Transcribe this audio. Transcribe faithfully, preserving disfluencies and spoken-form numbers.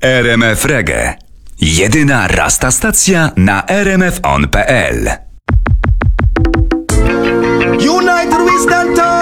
R M F Reggae. Jedyna rasta stacja na r m f on kropka p l. United we stand tall.